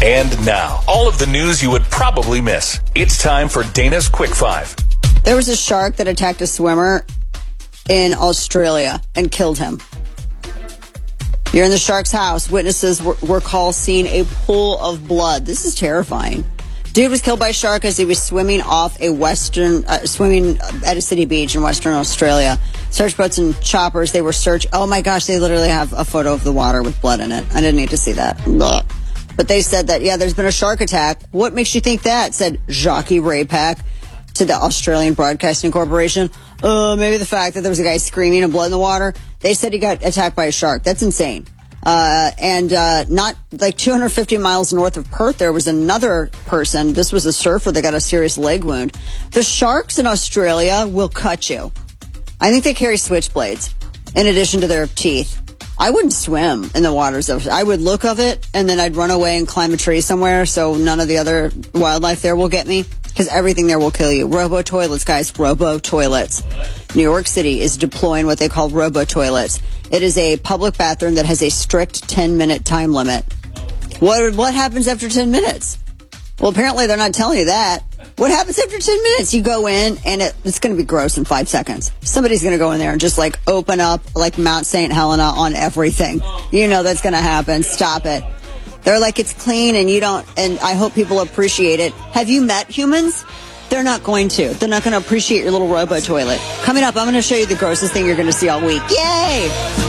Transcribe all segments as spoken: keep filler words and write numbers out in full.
And now, all of the news you would probably miss. It's time for Dana's Quick Five. There was a shark that attacked a swimmer in Australia and killed him. You're in the shark's house. Witnesses were, were called seeing a pool of blood. This is terrifying. Dude was killed by a shark as he was swimming off a western, uh, swimming at a city beach in Western Australia. Search boats and choppers, they were search. Oh my gosh, they literally have a photo of the water with blood in it. I didn't need to see that. Blah. But they said that, yeah, there's been a shark attack. What makes you think that? Said Jacques Raypack to the Australian Broadcasting Corporation. Uh, maybe the fact that there was a guy screaming and blood in the water. They said he got attacked by a shark. That's insane. Uh, and, uh, not like two hundred fifty miles north of Perth, there was another person. This was a surfer that got a serious leg wound. The sharks in Australia will cut you. I think they carry switchblades in addition to their teeth. I wouldn't swim in the waters of, I would look of it and then I'd run away and climb a tree somewhere so none of the other wildlife there will get me because everything there will kill you. Robo toilets, guys, robo toilets. New York City is deploying what they call robo toilets. It is a public bathroom that has a strict ten minute time limit. What, what happens after ten minutes? Well, apparently they're not telling you that. What happens after ten minutes? You go in and it, it's going to be gross in five seconds. Somebody's going to go in there and just like open up like Mount Saint Helena on everything. You know that's going to happen. Stop it. They're like, it's clean and you don't, and I hope people appreciate it. Have you met humans? They're not going to. They're not going to appreciate your little robo toilet. Coming up, I'm going to show you the grossest thing you're going to see all week. Yay!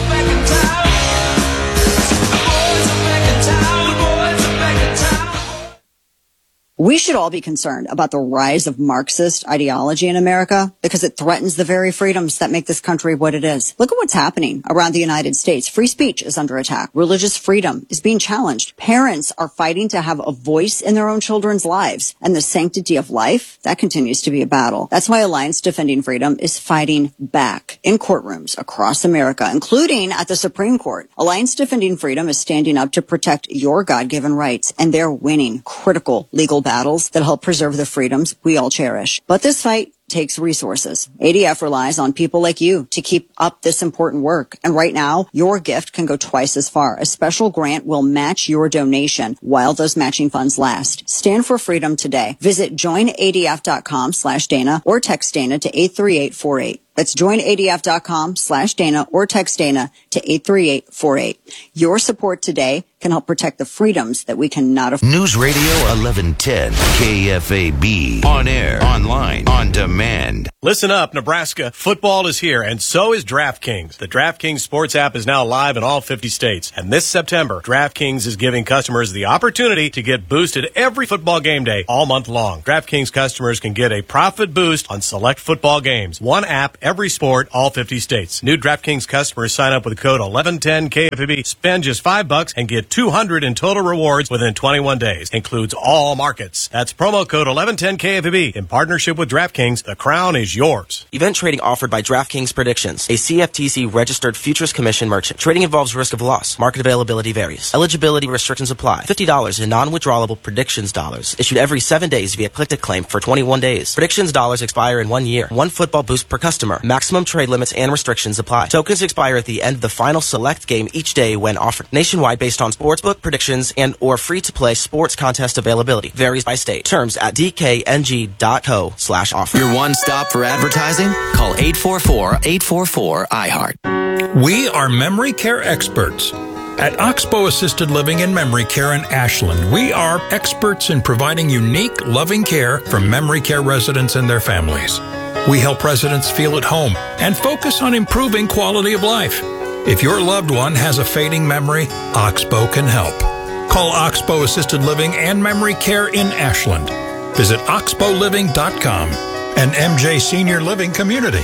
We should all be concerned about the rise of Marxist ideology in America because it threatens the very freedoms that make this country what it is. Look at what's happening around the United States. Free speech is under attack. Religious freedom is being challenged. Parents are fighting to have a voice in their own children's lives. And the sanctity of life, that continues to be a battle. That's why Alliance Defending Freedom is fighting back in courtrooms across America, including at the Supreme Court. Alliance Defending Freedom is standing up to protect your God-given rights, and they're winning critical legal battles that help preserve the freedoms we all cherish. But this fight takes resources. A D F relies on people like you to keep up this important work. And right now, your gift can go twice as far. A special grant will match your donation while those matching funds last. Stand for freedom today. Visit joinadf.com slash Dana or text Dana to eight three eight four eight. That's joinadf.com slash Dana or text Dana to eight three eight four eight. Your support today can help protect the freedoms that we cannot afford. News Radio eleven ten, K F A B. On air, online, on demand. Listen up, Nebraska. Football is here, and so is DraftKings. The DraftKings Sports app is now live in all fifty states. And this September, DraftKings is giving customers the opportunity to get boosted every football game day all month long. DraftKings customers can get a profit boost on select football games. One app, every sport, all fifty states. New DraftKings customers sign up with code eleven ten K F A B. Spend just five bucks and get two hundred in total rewards within twenty-one days. Includes all markets. That's promo code eleven ten K F A B. In partnership with DraftKings, the crown is yours. Event trading offered by DraftKings Predictions, a C F T C registered futures commission merchant. Trading involves risk of loss. Market availability varies. Eligibility restrictions apply. fifty dollars in non-withdrawable Predictions dollars issued every seven days via click-to-claim for twenty-one days. Predictions dollars expire in one year. One football boost per customer. Maximum trade limits and restrictions apply. Tokens expire at the end of the final select game each day when offered. Nationwide based on sportsbook predictions and or free-to-play sports contest availability. Varies by state. Terms at d k n g dot co slash offer. Your one stop for advertising? Call eight four four, eight four four, I heart. We are memory care experts. At Oxbow Assisted Living and Memory Care in Ashland, we are experts in providing unique, loving care for memory care residents and their families. We help residents feel at home and focus on improving quality of life. If your loved one has a fading memory, Oxbow can help. Call Oxbow Assisted Living and Memory Care in Ashland. Visit oxbow living dot com, an M J Senior Living community.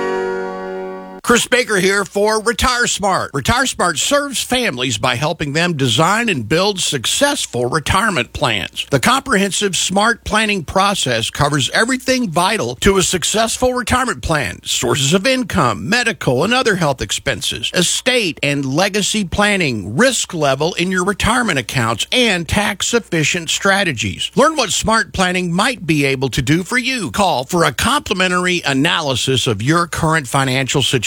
Chris Baker here for Retire Smart. Retire Smart serves families by helping them design and build successful retirement plans. The comprehensive smart planning process covers everything vital to a successful retirement plan: sources of income, medical and other health expenses, estate and legacy planning, risk level in your retirement accounts, and tax-efficient strategies. Learn what smart planning might be able to do for you. Call for a complimentary analysis of your current financial situation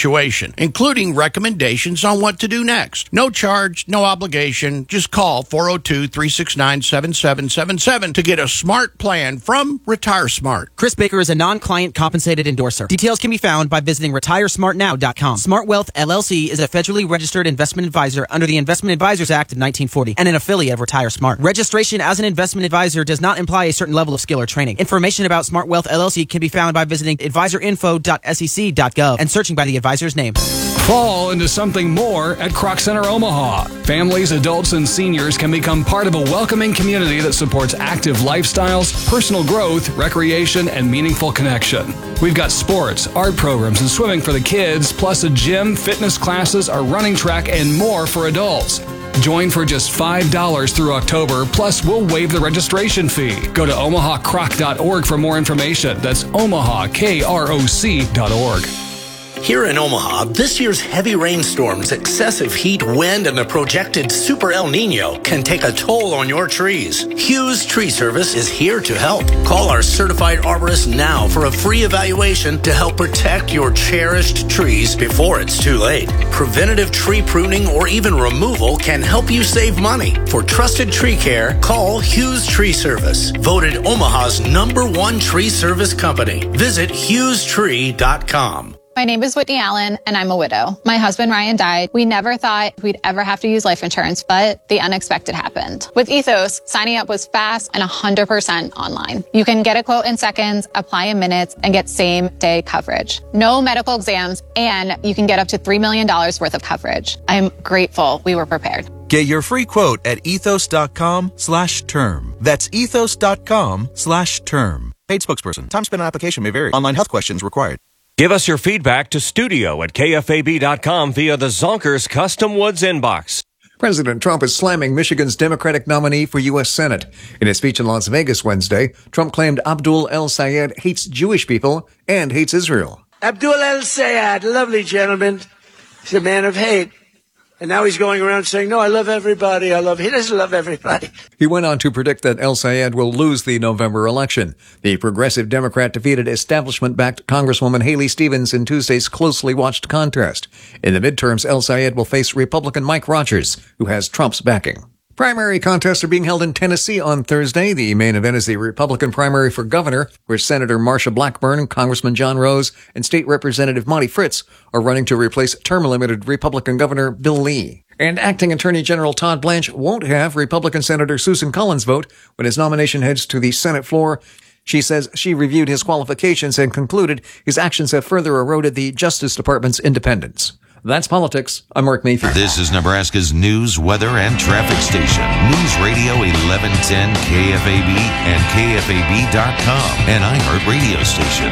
situation, including recommendations on what to do next. No charge, no obligation. Just call four oh two, three six nine, seven seven seven seven to get a smart plan from Retire Smart. Chris Baker is a non-client compensated endorser. Details can be found by visiting retire smart now dot com. Smart Wealth L L C is a federally registered investment advisor under the Investment Advisors Act of nineteen forty and an affiliate of Retire Smart. Registration as an investment advisor does not imply a certain level of skill or training. Information about Smart Wealth L L C can be found by visiting advisor info dot s e c dot gov and searching by the advisor's name. Fall into something more at Kroc Center Omaha. Families, adults, and seniors can become part of a welcoming community that supports active lifestyles, personal growth, recreation, and meaningful connection. We've got sports, art programs, and swimming for the kids, plus a gym, fitness classes, a running track, and more for adults. Join for just five dollars through October, plus we'll waive the registration fee. Go to omaha croc dot org for more information. That's omaha k r o c dot org. Here in Omaha, this year's heavy rainstorms, excessive heat, wind, and the projected Super El Nino can take a toll on your trees. Hughes Tree Service is here to help. Call our certified arborist now for a free evaluation to help protect your cherished trees before it's too late. Preventative tree pruning or even removal can help you save money. For trusted tree care, call Hughes Tree Service, voted Omaha's number one tree service company. Visit hughes tree dot com. My name is Whitney Allen, and I'm a widow. My husband, Ryan, died. We never thought we'd ever have to use life insurance, but the unexpected happened. With Ethos, signing up was fast and one hundred percent online. You can get a quote in seconds, apply in minutes, and get same-day coverage. No medical exams, and you can get up to three million dollars worth of coverage. I'm grateful we were prepared. Get your free quote at ethos.com slash term. That's ethos.com slash term. Paid spokesperson. Time spent on application may vary. Online health questions required. Give us your feedback to studio at K F A B dot com via the Zonkers Custom Woods inbox. President Trump is slamming Michigan's Democratic nominee for U S Senate. In a speech in Las Vegas Wednesday, Trump claimed Abdul El-Sayed hates Jewish people and hates Israel. Abdul El-Sayed, lovely gentleman. He's a man of hate. And now he's going around saying, no, I love everybody. I love, he doesn't love everybody. He went on to predict that El-Sayed will lose the November election. The progressive Democrat defeated establishment-backed Congresswoman Haley Stevens in Tuesday's closely watched contest. In the midterms, El-Sayed will face Republican Mike Rogers, who has Trump's backing. Primary contests are being held in Tennessee on Thursday. The main event is the Republican primary for governor, where Senator Marsha Blackburn, Congressman John Rose, and State Representative Monty Fritz are running to replace term-limited Republican Governor Bill Lee. And Acting Attorney General Todd Blanche won't have Republican Senator Susan Collins vote when his nomination heads to the Senate floor. She says she reviewed his qualifications and concluded his actions have further eroded the Justice Department's independence. That's politics. I'm Mark Mayfield. This is Nebraska's news, weather, and traffic station. News Radio eleven ten K F A B and K F A B dot com, an iHeart radio station.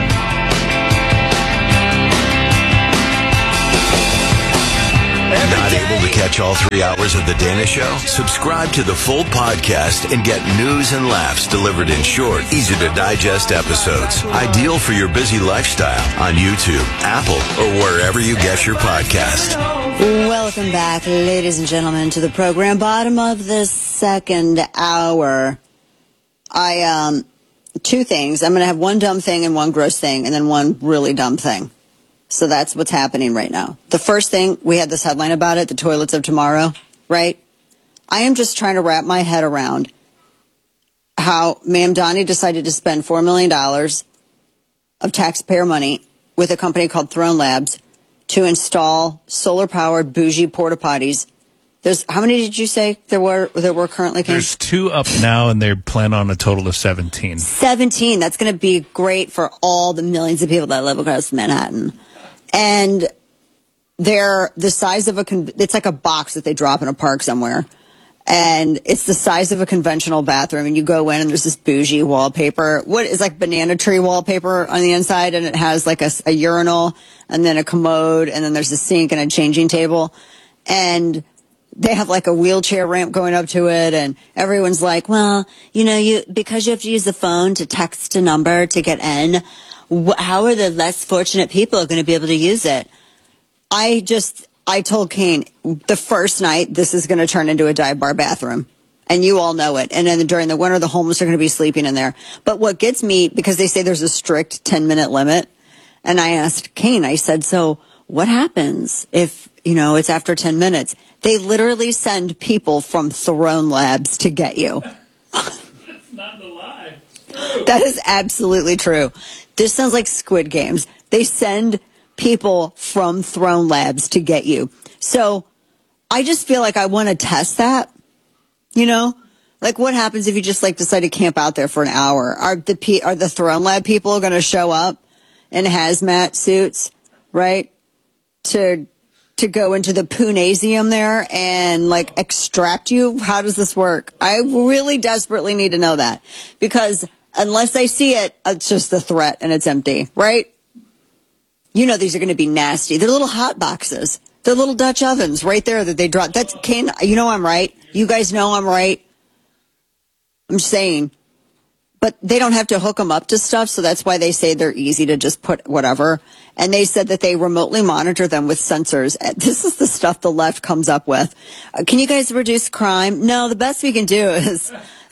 Not able to catch all three hours of The Dana Show? Subscribe to the full podcast and get news and laughs delivered in short, easy-to-digest episodes. Ideal for your busy lifestyle on YouTube, Apple, or wherever you get your podcast. Welcome back, ladies and gentlemen, to the program. Bottom of the second hour. I, um, two things. I'm going to have one dumb thing and one gross thing, and then one really dumb thing. So that's what's happening right now. The first thing, we had this headline about it, the toilets of tomorrow, right? I am just trying to wrap my head around how Mamdani decided to spend four million dollars of taxpayer money with a company called Throne Labs to install solar-powered bougie porta potties. There's, how many did you say there were there were currently? Ken? There's two up now, and they plan on a total of seventeen. seventeen. That's going to be great for all the millions of people that live across Manhattan. And they're the size of a, con- it's like a box that they drop in a park somewhere. And it's the size of a conventional bathroom. And you go in and there's this bougie wallpaper. What is like banana tree wallpaper on the inside. And it has like a, a urinal and then a commode. And then there's a sink and a changing table. And they have like a wheelchair ramp going up to it. And everyone's like, well, you know, you, because you have to use the phone to text a number to get in. How are the less fortunate people going to be able to use it? I just, I told Kane the first night this is going to turn into a dive bar bathroom. And you all know it. And then during the winter, the homeless are going to be sleeping in there. But what gets me, because they say there's a strict ten minute limit. And I asked Kane, I said, so what happens if, you know, it's after ten minutes? They literally send people from Throne Labs to get you. That's not the lie. That is absolutely true. This sounds like Squid Games. They send people from Throne Labs to get you. So I just feel like I want to test that, you know? Like, what happens if you just, like, decide to camp out there for an hour? Are the P- are the Throne Lab people going to show up in hazmat suits, right, to to go into the Punasium there and, like, extract you? How does this work? I really desperately need to know that. Because unless I see it, it's just a threat and it's empty, right? You know these are going to be nasty. They're little hot boxes. They're little Dutch ovens right there that they drop. That's Kane. You know I'm right. You guys know I'm right. I'm saying. But they don't have to hook them up to stuff, so that's why they say they're easy to just put whatever. And they said that they remotely monitor them with sensors. This is the stuff the left comes up with. Uh, can you guys reduce crime? No, the best we can do is...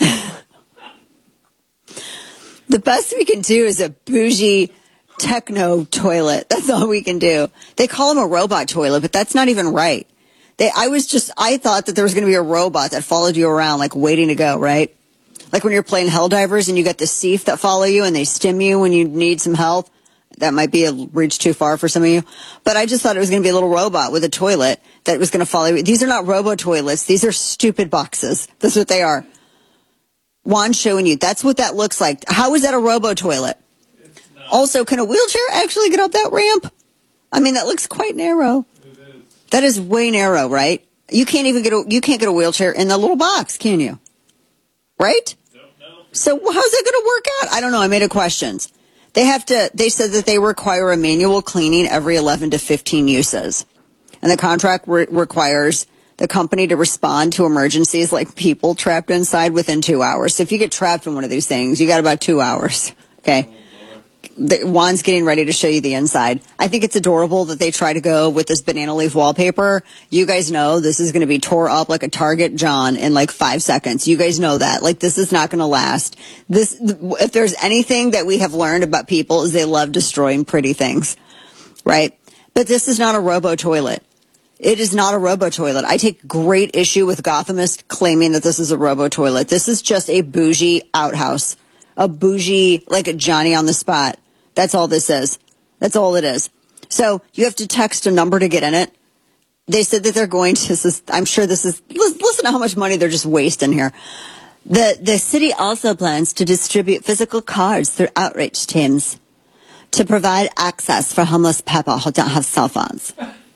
the best we can do is a bougie techno toilet. That's all we can do. They call them a robot toilet, but that's not even right. They, I was just, I thought that there was going to be a robot that followed you around, like waiting to go, right? Like when you're playing Helldivers and you got the Thief that follow you and they stim you when you need some help. That might be a reach too far for some of you. But I just thought it was going to be a little robot with a toilet that was going to follow you. These are not robo toilets. These are stupid boxes. That's what they are. Juan's showing you. That's what that looks like. How is that a robo toilet? Also, can a wheelchair actually get up that ramp? I mean, that looks quite narrow. That is way narrow, right? You can't even get a, you can't get a wheelchair in the little box, can you? Right? So how's that going to work out? I don't know. I made a questions. They have to, they said that they require a manual cleaning every eleven to fifteen uses. And the contract re- requires the company to respond to emergencies like people trapped inside within two hours. So if you get trapped in one of these things, you got about two hours. Okay. The, Juan's getting ready to show you the inside. I think it's adorable that they try to go with this banana leaf wallpaper. You guys know this is going to be tore up like a Target John in like five seconds. You guys know that. Like, this is not going to last. This, if there's anything that we have learned about people is they love destroying pretty things, right? But this is not a robo toilet. It is not a robo toilet. I take great issue with Gothamist claiming that this is a robo toilet. This is just a bougie outhouse. A bougie, like a Johnny on the spot. That's all this is. That's all it is. So you have to text a number to get in it. They said that they're going to, this is, I'm sure this is, listen to how much money they're just wasting here. The, the city also plans to distribute physical cards through outreach teams to provide access for homeless people who don't have cell phones.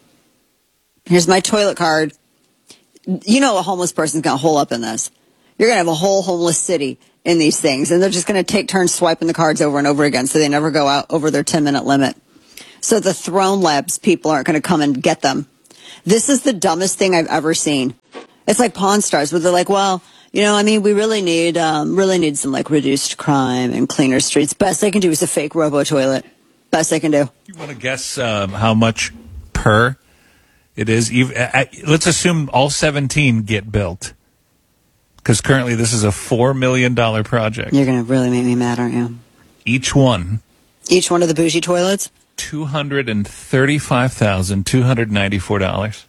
Here's my toilet card. You know a homeless person's going to hole up in this. You're going to have a whole homeless city in these things, and they're just going to take turns swiping the cards over and over again so they never go out over their ten-minute limit. So the Throne Labs people aren't going to come and get them. This is the dumbest thing I've ever seen. It's like Pawn Stars, where they're like, well, you know, I mean, we really need um, really need some, like, reduced crime and cleaner streets. Best I can do is a fake robo-toilet. Best I can do. You want to guess um, how much per it is? Even, uh, let's assume all seventeen get built. Because currently this is a four million dollars project. You're going to really make me mad, aren't you? Each one. Each one of the bougie toilets? two hundred thirty-five thousand two hundred ninety-four dollars.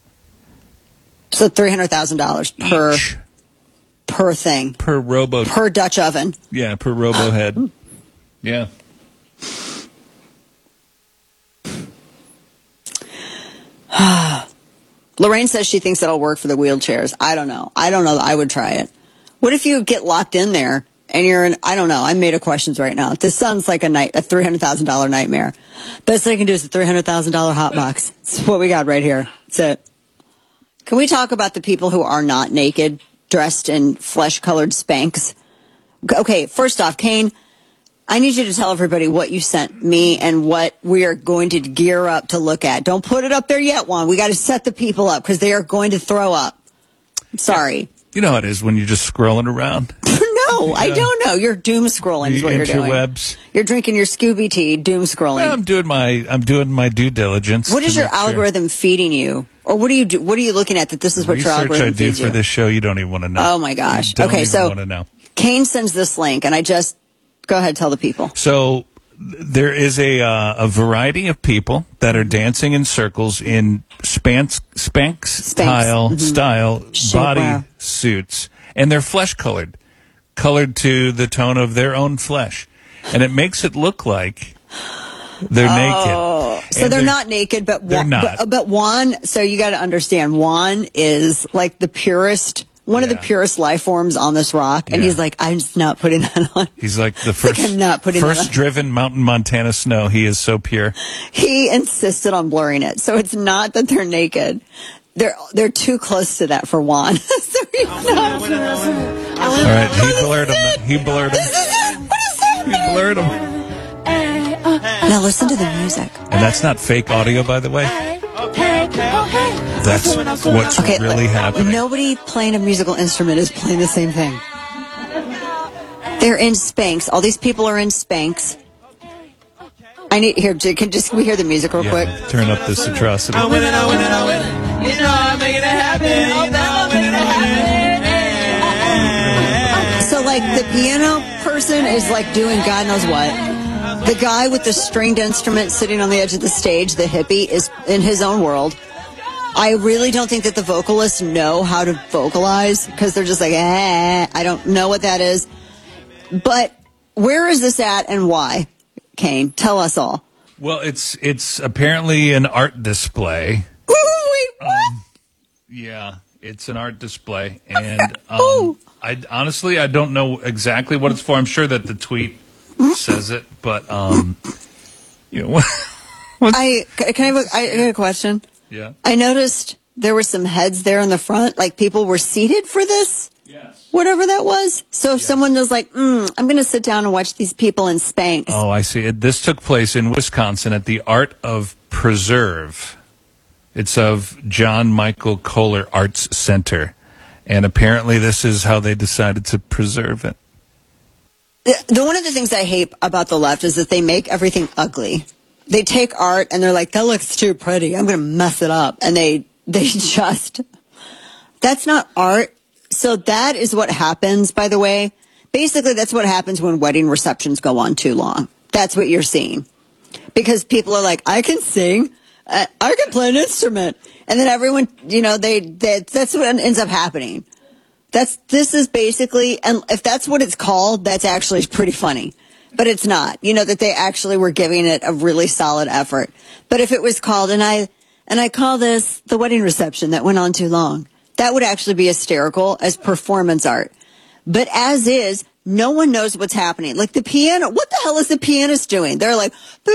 So three hundred thousand dollars per, Each. per thing. Per robo. Per Dutch oven. Yeah, per robo head. Yeah. Lorraine says she thinks it'll work for the wheelchairs. I don't know. I don't know that I would try it. What if you get locked in there and you're in, I don't know. I'm made of questions right now. This sounds like a night, a three hundred thousand dollars nightmare. Best I can do is a three hundred thousand dollars hot box. That's what we got right here. That's it. Can we talk about the people who are not naked, dressed in flesh-colored Spanx? Okay, first off, Kane, I need you to tell everybody what you sent me and what we are going to gear up to look at. Don't put it up there yet, Juan. We got to set the people up because they are going to throw up. I'm sorry. You know how it is when you're just scrolling around. No, yeah. I don't know. You're doom scrolling is what you're doing. Interwebs. You're drinking your Scooby tea, doom scrolling. Well, I'm doing my I'm doing my due diligence. What is your algorithm sure. feeding you? Or what do you do? What are you looking at that this is what Research your algorithm I do feeds for you? this show, you don't even want to know. Oh my gosh. You don't okay, even so want to know. Kane sends this link and I just go ahead, tell the people. So there is a uh, a variety of people that are dancing in circles in Spanx Spanx style Mhm. style body Shapewear. suits, and they're flesh colored, colored to the tone of their own flesh, and it makes it look like they're Oh, naked. so And they're, not naked, but they're Juan, not. But, but Juan. So you got to understand, Juan is like the purest, one of the purest life forms on this rock, and Yeah. he's like, I'm just not putting that on. He's like the It's like first I'm not putting that first on. driven mountain Montana snow. He is so pure. He insisted on blurring it, so it's not that they're naked. They're they're too close to that for Juan. so he's not. All right, he blurred him. He blurred him. He blurred him. Now listen to the music. And that's not fake audio, by the way. That's what's Okay, really look, happening. Nobody playing a musical instrument is playing the same thing. They're in Spanx. All these people are in Spanx. I need here. J- Can just can we hear the music real quick? Yeah, turn up this atrocity. I win it, I win it, I win it. You know I'm making it happen. You know I'm making it happen. So like the piano person is like doing God knows what. The guy with the stringed instrument sitting on the edge of the stage, the hippie, is in his own world. I really don't think that the vocalists know how to vocalize because they're just like, eh, I don't know what that is. But where is this at and why? Kane, tell us all. Well, it's it's apparently an art display. Wait, what? Um, yeah, it's an art display, and um, I honestly I don't know exactly what it's for. I'm sure that the tweet says it, but um, you know, I can I have a, I have a question? yeah. I noticed there were some heads there in the front, like people were seated for this. Yes. Whatever that was. So if someone was like, mm, I'm going to sit down and watch these people in Spanx. Oh, I see. It, this took place in Wisconsin at the Art of Preserve. It's of John Michael Kohler Arts Center, and apparently this is how they decided to preserve it. The, the one of the things I hate about the left is that they make everything ugly. They take art and they're like, that looks too pretty. I'm going to mess it up. And they, they just, that's not art. So that is what happens, by the way. Basically, that's what happens when wedding receptions go on too long. That's what you're seeing. Because people are like, I can sing. I, I can play an instrument. And then everyone, you know, they, they that's what ends up happening. That's, this is basically, and if that's what it's called, that's actually pretty funny. But it's not. You know, that they actually were giving it a really solid effort. But if it was called, and I, and I call this the wedding reception that went on too long, that would actually be hysterical as performance art. But as is, no one knows what's happening. Like the piano, what the hell is the pianist doing? They're like,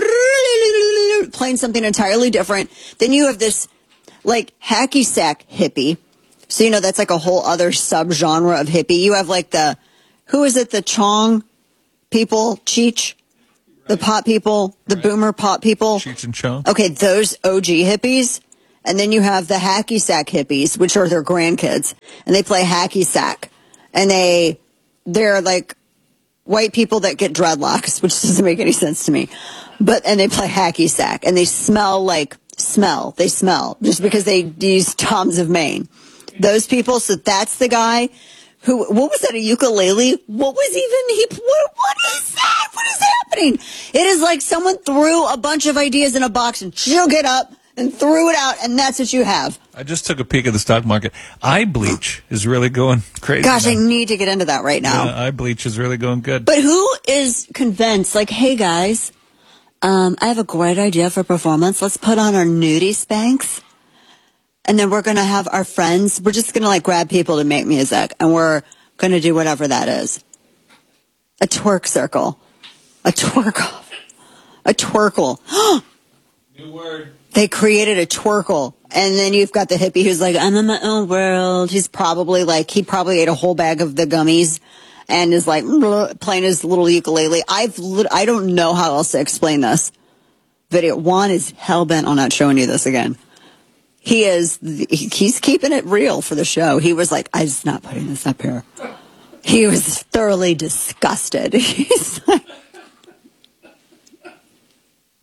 playing something entirely different. Then you have this, like, hacky sack hippie. So, you know, that's like a whole other subgenre of hippie. You have like the, who is it? The Chong people, Cheech, the pop people, the boomer pop people. Cheech and Chong. Okay, those O G hippies. And then you have the hacky sack hippies, which are their grandkids. And they play hacky sack. And they, they're like white people that get dreadlocks, which doesn't make any sense to me. But, and they play hacky sack. And they smell like, smell. They smell. Just because they use Toms of Maine. Those people, so that's the guy who, what was that, a ukulele? What was even, he, what, what is that? What is happening? It is like someone threw a bunch of ideas in a box and shook it up and threw it out, and that's what you have. I just took a peek at the stock market. Eye bleach is really going crazy. Gosh, now. I need to get into that right now. Yeah, eye bleach is really going good. But who is convinced, like, hey guys, um, I have a great idea for performance. Let's put on our nudie Spanx. And then we're going to have our friends. We're just going to like grab people to make music. And we're going to do whatever that is. A twerk circle. A twerk off. A twerkle. New word. They created a twerkle. And then you've got the hippie who's like, I'm in my own world. He's probably like, he probably ate a whole bag of the gummies and is like playing his little ukulele. I've, I don't know how else to explain this video. Juan is hell bent on not showing you this again. He is, he's keeping it real for the show. He was like, I'm just not putting this up here. He was thoroughly disgusted. He's like,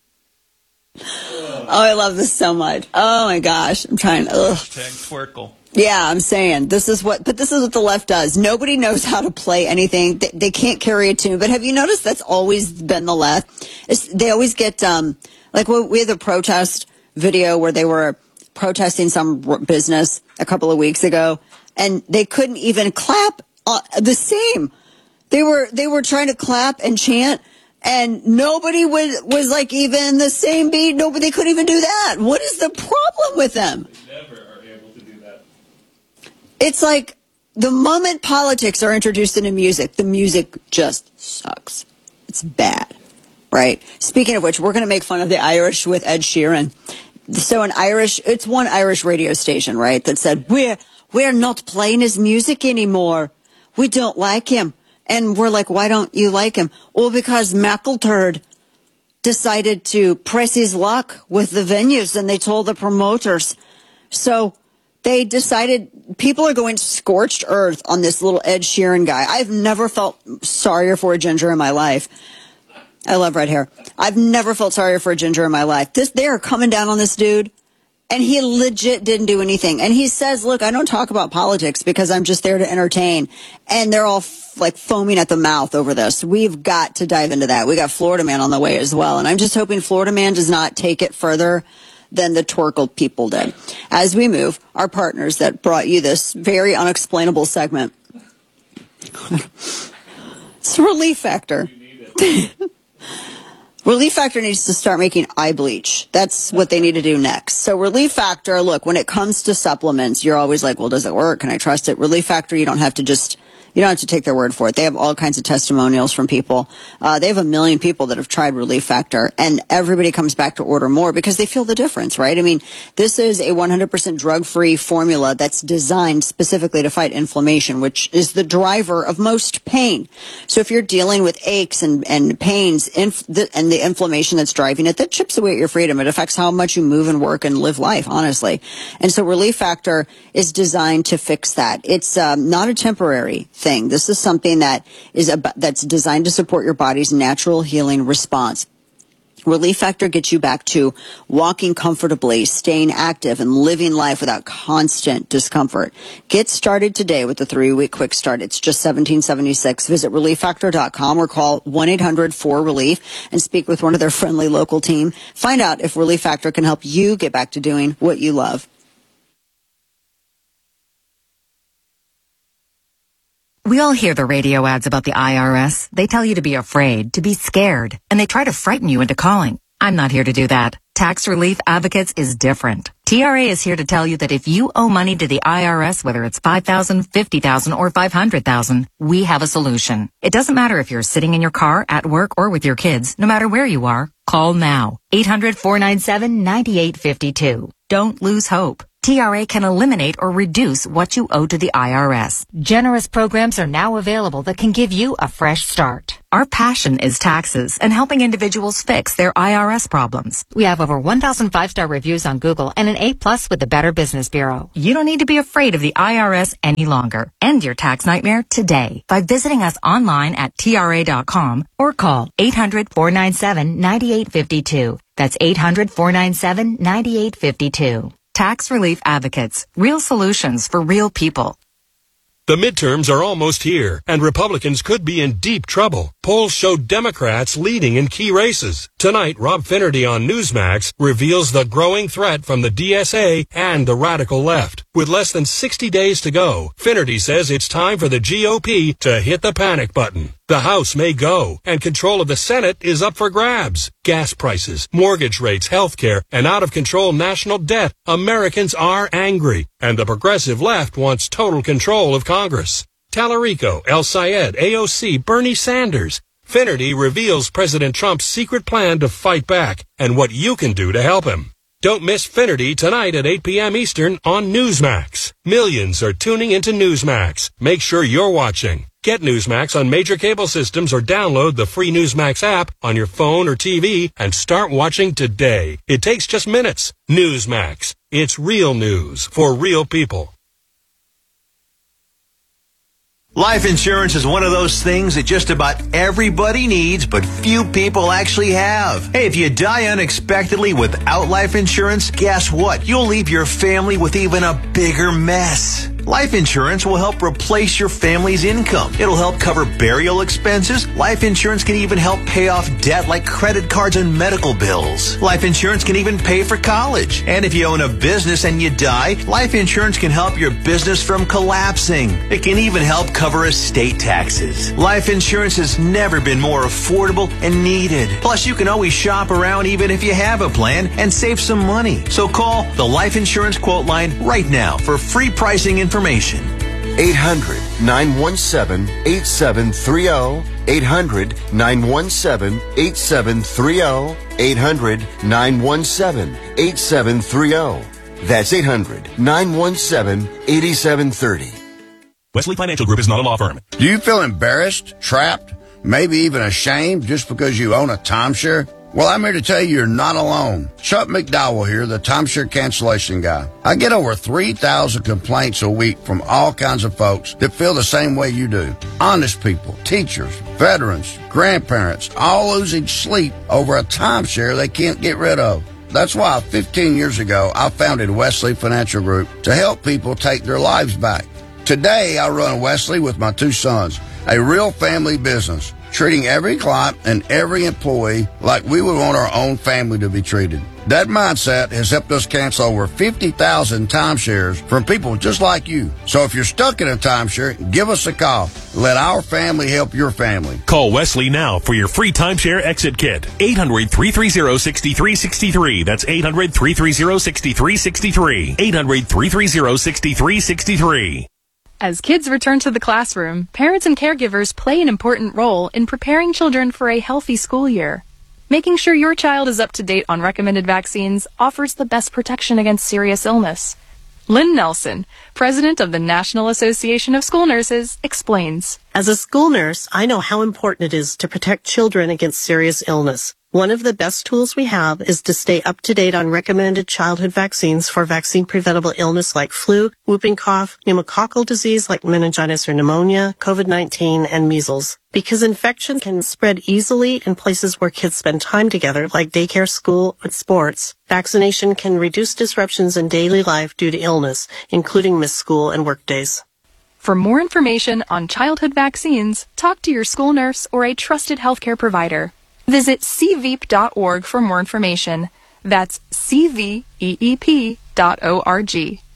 oh, I love this so much. Oh my gosh. I'm trying to, ugh. Hashtag twerkle. Yeah, I'm saying this is what, but this is what the left does. Nobody knows how to play anything. They, they can't carry a tune. But have you noticed that's always been the left? It's, they always get, um, like we had the protest video where they were protesting some business a couple of weeks ago, and they couldn't even clap uh, the same. They were they were trying to clap and chant, and nobody was was like even the same beat. Nobody couldn't even do that. What is the problem with them? They never are able to do that. It's like the moment politics are introduced into music, the music just sucks. It's bad, right? Speaking of which, we're going to make fun of the Irish with Ed Sheeran. So an Irish, it's one Irish radio station, right, that said, we're, we're not playing his music anymore. We don't like him. And we're like, why don't you like him? Well, because McIlturd decided to press his luck with the venues, and they told the promoters. So they decided people are going scorched earth on this little Ed Sheeran guy. I've never felt sorrier for a ginger in my life. I love red hair. I've never felt sorrier for a ginger in my life. This, they are coming down on this dude, and he legit didn't do anything. And he says, look, I don't talk about politics because I'm just there to entertain. And they're all f- like foaming at the mouth over this. We've got to dive into that. We got Florida Man on the way as well. And I'm just hoping Florida Man does not take it further than the Torkel people did. As we move, our partners that brought you this very unexplainable segment. It's a relief factor. Relief Factor needs to start making eye bleach. That's what they need to do next. So Relief Factor, look, when it comes to supplements, you're always like, well, does it work? Can I trust it? Relief Factor, you don't have to just, you don't have to take their word for it. They have all kinds of testimonials from people. Uh, they have a million people that have tried Relief Factor, and everybody comes back to order more because they feel the difference, right? I mean, this is a one hundred percent drug-free formula that's designed specifically to fight inflammation, which is the driver of most pain. So if you're dealing with aches and, and pains inf- the, and the inflammation that's driving it, that chips away at your freedom. It affects how much you move and work and live life, honestly. And so Relief Factor is designed to fix that. It's um, not a temporary thing. This is something that is a, that's designed to support your body's natural healing response. Relief Factor gets you back to walking comfortably, staying active, and living life without constant discomfort. Get started today with the three-week quick start. It's just seventeen dollars and seventy-six cents. Visit relief factor dot com or call one eight hundred four relief and speak with one of their friendly local team. Find out if Relief Factor can help you get back to doing what you love. We all hear the radio ads about the I R S. They tell you to be afraid, to be scared, and they try to frighten you into calling. I'm not here to do that. Tax Relief Advocates is different. T R A is here to tell you that if you owe money to the I R S, whether it's five thousand dollars, fifty thousand dollars, or five hundred thousand dollars, we have a solution. It doesn't matter if you're sitting in your car, at work, or with your kids. No matter where you are, call now. eight hundred, four nine seven, nine eight five two. Don't lose hope. T R A can eliminate or reduce what you owe to the I R S. Generous programs are now available that can give you a fresh start. Our passion is taxes and helping individuals fix their I R S problems. We have over one thousand five-star reviews on Google and an A plus with the Better Business Bureau. You don't need to be afraid of the I R S any longer. End your tax nightmare today by visiting us online at T R A dot com or call eight hundred, four nine seven, nine eight five two. That's eight hundred, four nine seven, nine eight five two. Tax Relief Advocates. Real solutions for real people. The midterms are almost here, and Republicans could be in deep trouble. Polls show Democrats leading in key races. Tonight, Rob Finnerty on Newsmax reveals the growing threat from the D S A and the radical left. With less than sixty days to go, Finnerty says it's time for the G O P to hit the panic button. The House may go, and control of the Senate is up for grabs. Gas prices, mortgage rates, health care, and out-of-control national debt. Americans are angry, and the progressive left wants total control of Congress. Tallarico, El Sayed, A O C, Bernie Sanders. Finnerty reveals President Trump's secret plan to fight back and what you can do to help him. Don't miss Finnerty tonight at eight p.m. Eastern on Newsmax. Millions are tuning into Newsmax. Make sure you're watching. Get Newsmax on major cable systems or download the free Newsmax app on your phone or T V and start watching today. It takes just minutes. Newsmax. It's real news for real people. Life insurance is one of those things that just about everybody needs, but few people actually have. Hey, if you die unexpectedly without life insurance, guess what? You'll leave your family with even a bigger mess. Life insurance will help replace your family's income. It'll help cover burial expenses. Life insurance can even help pay off debt like credit cards and medical bills. Life insurance can even pay for college. And if you own a business and you die, life insurance can help your business from collapsing. It can even help cover estate taxes. Life insurance has never been more affordable and needed. Plus, you can always shop around even if you have a plan and save some money. So call the Life Insurance Quote Line right now for free pricing information. Information. eight hundred, nine one seven, eight seven three zero. eight hundred, nine one seven, eight seven three zero. eight hundred, nine one seven, eight seven three zero. That's eight hundred, nine one seven, eight seven three zero. Wesley Financial Group is not a law firm. Do you feel embarrassed, trapped, maybe even ashamed just because you own a timeshare? Well, I'm here to tell you you're not alone. Chuck McDowell here, the timeshare cancellation guy. I get over three thousand complaints a week from all kinds of folks that feel the same way you do. Honest people, teachers, veterans, grandparents, all losing sleep over a timeshare they can't get rid of. That's why fifteen years ago, I founded Wesley Financial Group to help people take their lives back. Today, I run Wesley with my two sons, a real family business, treating every client and every employee like we would want our own family to be treated. That mindset has helped us cancel over fifty thousand timeshares from people just like you. So if you're stuck in a timeshare, give us a call. Let our family help your family. Call Wesley now for your free timeshare exit kit. eight hundred, three three zero, six three six three. That's eight hundred, three three zero, six three six three. eight hundred, three three zero, six three six three. As kids return to the classroom, parents and caregivers play an important role in preparing children for a healthy school year. Making sure your child is up to date on recommended vaccines offers the best protection against serious illness. Lynn Nelson, president of the National Association of School Nurses, explains. As a school nurse, I know how important it is to protect children against serious illness. One of the best tools we have is to stay up to date on recommended childhood vaccines for vaccine-preventable illness like flu, whooping cough, pneumococcal disease like meningitis or pneumonia, COVID nineteen, and measles. Because infection can spread easily in places where kids spend time together, like daycare, school, and sports, vaccination can reduce disruptions in daily life due to illness, including missed school and work days. For more information on childhood vaccines, talk to your school nurse or a trusted healthcare provider. Visit c v e p dot org for more information. That's c v e e p dot org.